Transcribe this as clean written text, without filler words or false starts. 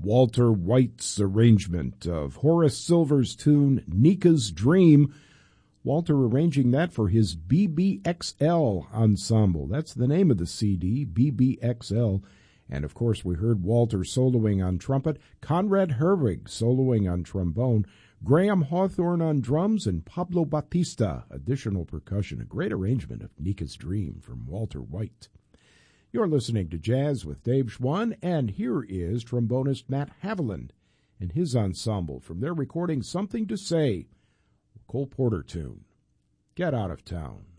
Walter White's arrangement of Horace Silver's tune, Nika's Dream. Walter arranging that for his BBXL Ensemble. That's the name of the CD, BBXL. And, of course, we heard Walter soloing on trumpet, Conrad Herwig soloing on trombone, Graham Hawthorne on drums, and Pablo Batista, additional percussion. A great arrangement of Nika's Dream from Walter White. You're listening to Jazz with Dave Schwann, and here is trombonist Matt Haviland and his ensemble from their recording Something to Say, a Cole Porter tune, Get Out of Town.